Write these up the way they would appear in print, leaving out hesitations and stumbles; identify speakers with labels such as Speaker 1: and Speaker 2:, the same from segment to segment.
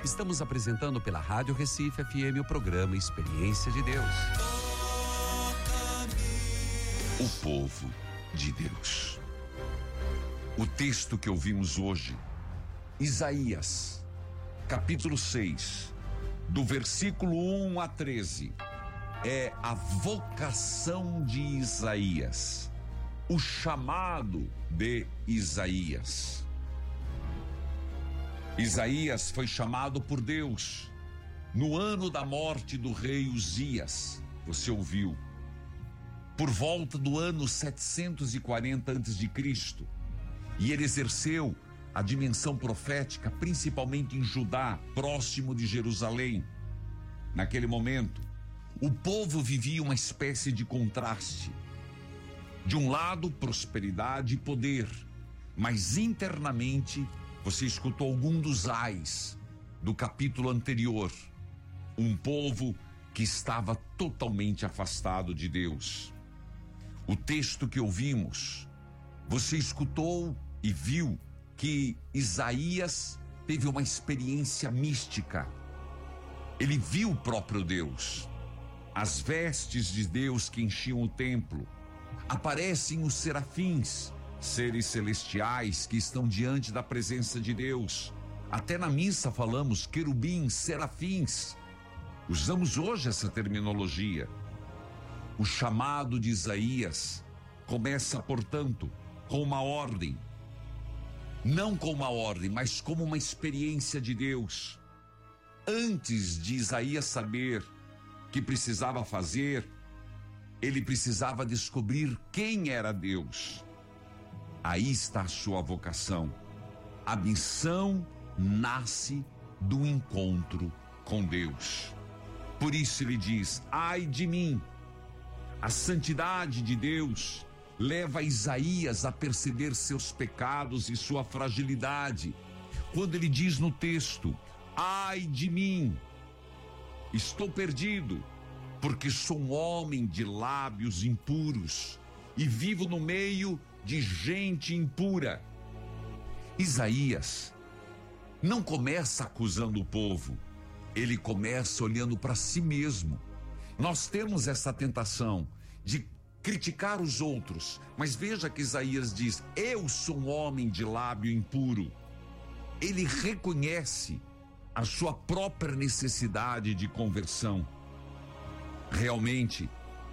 Speaker 1: Estamos apresentando pela Rádio Recife FM o programa Experiência de Deus. O povo de Deus. O texto que ouvimos hoje, Isaías, capítulo 6, do versículo 1 a 13, é a vocação de Isaías, o chamado de Isaías. Isaías foi chamado por Deus no ano da morte do rei Uzias. Você ouviu? Por volta do ano 740 a.C. E ele exerceu a dimensão profética principalmente em Judá, próximo de Jerusalém. Naquele momento, o povo vivia uma espécie de contraste. De um lado, prosperidade e poder, mas internamente, você escutou algum dos ais do capítulo anterior. Um povo que estava totalmente afastado de Deus. O texto que ouvimos, você escutou e viu que Isaías teve uma experiência mística. Ele viu o próprio Deus. As vestes de Deus que enchiam o templo. Aparecem os serafins, seres celestiais que estão diante da presença de Deus. Até na missa falamos querubins, serafins. Usamos hoje essa terminologia. O chamado de Isaías começa, portanto, com uma ordem. Não com uma ordem, mas como uma experiência de Deus. Antes de Isaías saber o que precisava fazer, ele precisava descobrir quem era Deus. Aí está a sua vocação. A missão nasce do encontro com Deus. Por isso ele diz: ai de mim. A santidade de Deus leva Isaías a perceber seus pecados e sua fragilidade. Quando ele diz no texto: ai de mim, estou perdido, porque sou um homem de lábios impuros e vivo no meio de gente impura. Isaías não começa acusando o povo, ele começa olhando para si mesmo. Nós temos essa tentação de criticar os outros, mas veja que Isaías diz: eu sou um homem de lábio impuro. Ele reconhece a sua própria necessidade de conversão. Realmente,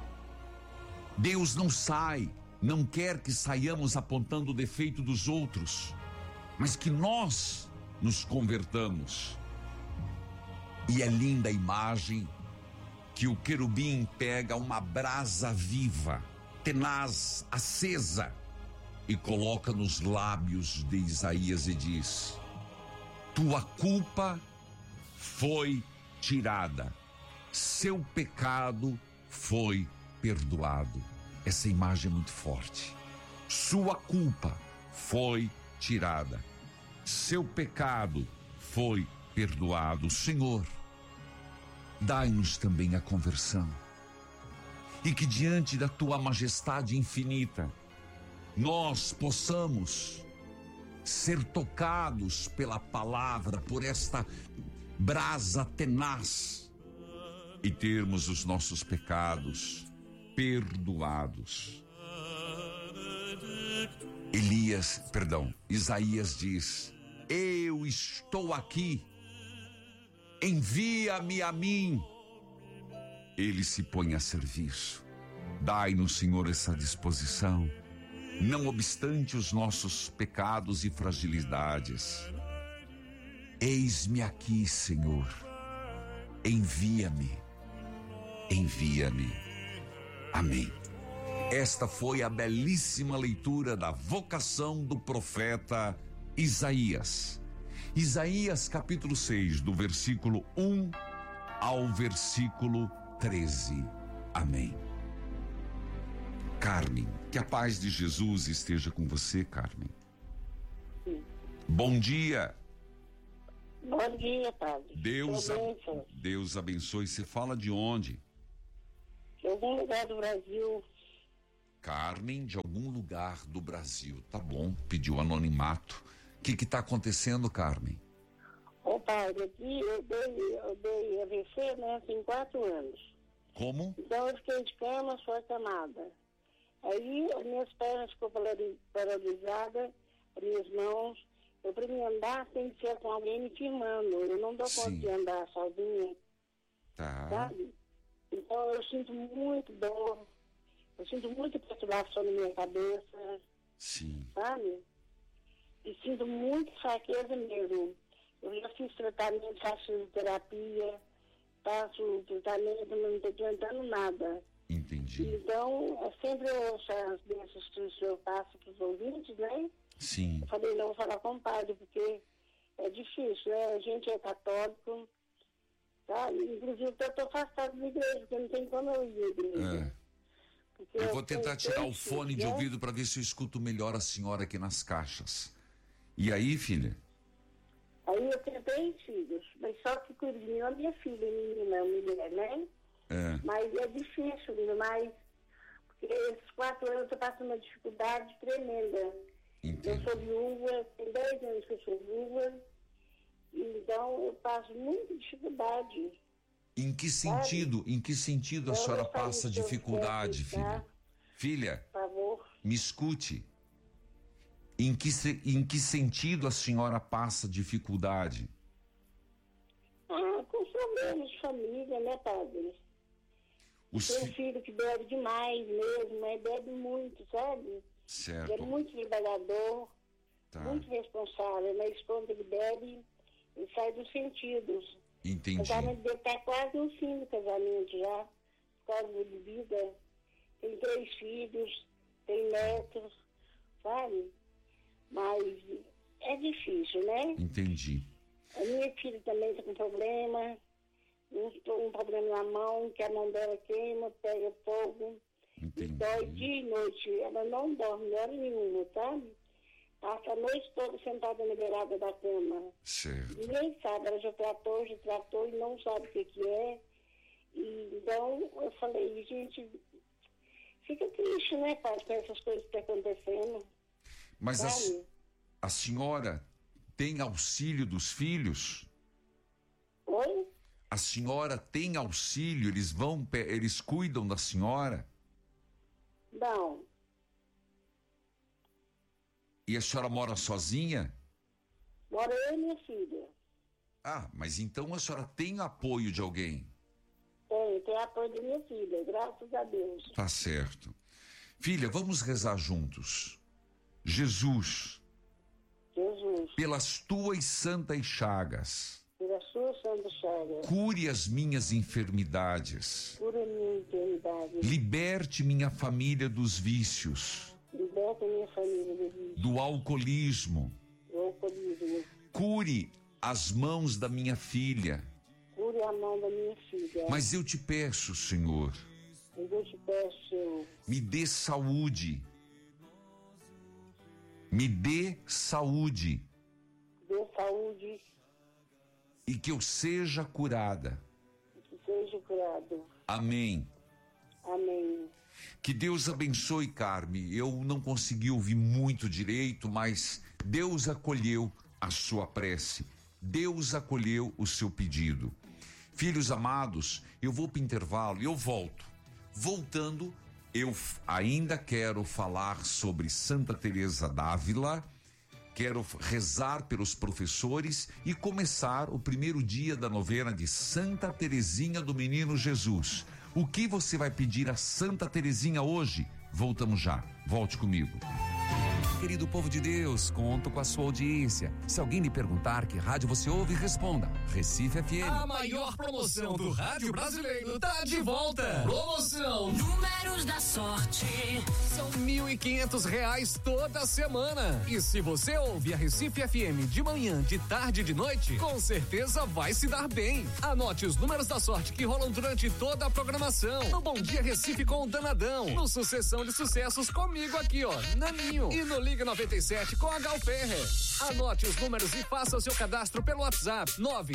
Speaker 1: Deus não quer que saiamos apontando o defeito dos outros, mas que nós nos convertamos. E é linda a imagem que o querubim pega uma brasa viva, tenaz, acesa, e coloca nos lábios de Isaías e diz: tua culpa foi tirada, seu pecado foi perdoado. Essa imagem é muito forte. Sua culpa foi tirada, seu pecado foi perdoado. Senhor, dai-nos também a conversão, e que diante da tua majestade infinita nós possamos ser tocados pela palavra, por esta brasa tenaz, e termos os nossos pecados perdoados. Isaías diz: eu estou aqui, envia-me a mim. Ele se põe a serviço. Dai-nos, Senhor, essa disposição, não obstante os nossos pecados e fragilidades. Eis-me aqui, Senhor, envia-me, envia-me. Amém. Esta foi a belíssima leitura da vocação do profeta Isaías. Isaías capítulo 6, do versículo 1 ao versículo 13. Amém. Carmen, que a paz de Jesus esteja com você, Carmen.
Speaker 2: Sim.
Speaker 1: Bom dia.
Speaker 2: Bom dia, padre.
Speaker 1: Deus abençoe. Você fala de onde?
Speaker 2: De algum lugar do Brasil.
Speaker 1: Carmen, de algum lugar do Brasil. Tá bom, pediu anonimato. O que está acontecendo, Carmen?
Speaker 2: Ô, Padre, aqui eu dei AVC, né, tem 4 anos.
Speaker 1: Como?
Speaker 2: Então eu fiquei de cama, só acamada. Aí as minhas pernas ficou paralisadas, as minhas mãos. Eu, para me andar, tem que ser com alguém me firmando. Eu não dou conta de andar sozinha.
Speaker 1: Tá.
Speaker 2: Sabe? Então eu sinto muito dor. Eu sinto muita perturbação na minha cabeça.
Speaker 1: Sim.
Speaker 2: Sabe? E sinto muita fraqueza mesmo. Eu já fiz tratamento, faço terapia, faço tratamento, mas não estou adiantando nada.
Speaker 1: Entendi.
Speaker 2: Então, é sempre essas bênçãos que o senhor passa para os ouvintes, né?
Speaker 1: Sim.
Speaker 2: Eu falei, não, vou falar com o padre, porque é difícil, né? A gente é católico, tá? Inclusive, eu estou afastado da igreja, porque não tem como eu ir à igreja.
Speaker 1: Eu vou tentar tirar o fone de
Speaker 2: né?
Speaker 1: ouvido para ver se eu escuto melhor a senhora aqui nas caixas. E aí, filha?
Speaker 2: Aí eu tenho 3 filhos, mas só que cuidinho a minha filha, menina, mulher, né? Mas é difícil, mas porque esses 4 anos eu estou passando uma dificuldade tremenda.
Speaker 1: Entendi.
Speaker 2: Eu sou viúva, tem 10 anos que eu sou viúva, então eu passo muita dificuldade.
Speaker 1: Em que sentido a senhora passa dificuldade, filha? Filha,
Speaker 2: por favor.
Speaker 1: Me escute. Em que sentido a senhora passa dificuldade?
Speaker 2: Com problemas de família, né, padre? Tem um filho que bebe demais mesmo, mas bebe muito, sabe?
Speaker 1: Certo.
Speaker 2: Ele é muito trabalhador,
Speaker 1: Tá.
Speaker 2: muito responsável, mas quando ele bebe, ele sai dos sentidos.
Speaker 1: Entendi.
Speaker 2: O casamento dele está quase no fim do casamento já, por causa da bebida. Tem 3 filhos, tem netos, sabe? Mas é difícil, né?
Speaker 1: Entendi.
Speaker 2: A minha filha também está com problema, um problema na mão, que a mão dela queima, pega fogo.
Speaker 1: Entendi.
Speaker 2: Dói dia e noite. Ela não dorme hora nenhuma, sabe? Passa a noite toda sentada na beirada da cama.
Speaker 1: Certo.
Speaker 2: Ninguém sabe, ela já tratou e não sabe o que é. E, então, eu falei, gente, fica triste, né, pai, com essas coisas que estão acontecendo.
Speaker 1: Mas a senhora tem auxílio dos filhos?
Speaker 2: Oi?
Speaker 1: A senhora tem auxílio? Eles cuidam da senhora?
Speaker 2: Não.
Speaker 1: E a senhora mora sozinha?
Speaker 2: Mora eu e minha filha.
Speaker 1: Ah, mas então a senhora tem apoio de alguém?
Speaker 2: Tem apoio da minha filha, graças a Deus.
Speaker 1: Tá certo. Filha, vamos rezar juntos. Jesus, pelas tuas santas chagas,
Speaker 2: pela sua santa chaga,
Speaker 1: cure as minhas enfermidades.
Speaker 2: cura minha enfermidade.
Speaker 1: Liberte minha família dos vícios,
Speaker 2: Liberta minha família do vício,
Speaker 1: do alcoolismo.
Speaker 2: do alcoolismo.
Speaker 1: Cure as mãos da minha filha.
Speaker 2: Cure a mão da minha filha.
Speaker 1: Mas eu te peço, Senhor,
Speaker 2: Eu te peço, Senhor,
Speaker 1: me dê saúde. Me dê saúde.
Speaker 2: dê saúde,
Speaker 1: E que eu seja curada.
Speaker 2: que seja curado.
Speaker 1: Amém.
Speaker 2: Amém.
Speaker 1: Que Deus abençoe, Carme. Eu não consegui ouvir muito direito, mas Deus acolheu a sua prece. Deus acolheu o seu pedido. Filhos amados, eu vou para o intervalo e eu volto. Voltando, eu ainda quero falar sobre Santa Teresa d'Ávila, quero rezar pelos professores e começar o primeiro dia da novena de Santa Teresinha do Menino Jesus. O que você vai pedir a Santa Teresinha hoje? Voltamos já. Volte comigo.
Speaker 3: Querido povo de Deus, conto com a sua audiência. Se alguém lhe perguntar que rádio você ouve, responda: Recife FM.
Speaker 4: A maior promoção do rádio brasileiro tá de volta. Promoção Números da Sorte. São R$1.500 toda semana. E se você ouve a Recife FM de manhã, de tarde e de noite, com certeza vai se dar bem. Anote os números da sorte que rolam durante toda a programação. No Bom Dia Recife com o Danadão. No Sucessão de Sucessos comigo aqui, ó, Naninho. E no Liga 97 com a Gal Ferrer. Anote os números e faça o seu cadastro pelo WhatsApp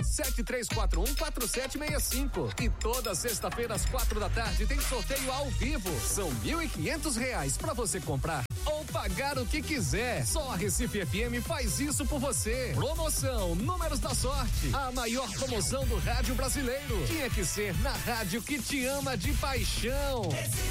Speaker 4: 973414765. E toda sexta-feira às 4 da tarde tem sorteio ao vivo. São R$1.500 para você comprar ou pagar. pagar o que quiser. Só a Recife FM faz isso por você. Promoção Números da Sorte. A maior promoção do rádio brasileiro. Tinha que ser na rádio que te ama de paixão.